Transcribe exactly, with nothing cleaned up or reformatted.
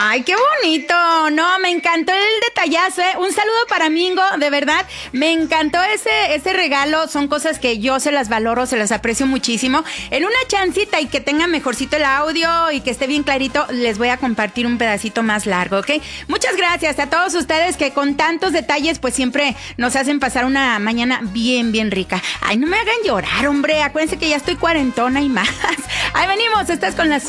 Ay, qué bonito. No, me encantó el detallazo, ¿eh? Un saludo para Mingo, de verdad. Me encantó ese, ese regalo. Son cosas que yo se las valoro, se las aprecio muchísimo. En una chancita y que tenga mejorcito el audio y que esté bien clarito, les voy a compartir un pedacito más largo, ¿ok? Muchas gracias a todos ustedes que con tantos detalles pues siempre nos hacen pasar una mañana bien, bien rica. Ay, no me hagan llorar, hombre. Acuérdense que ya estoy cuarentona y más. Ahí venimos, estás con las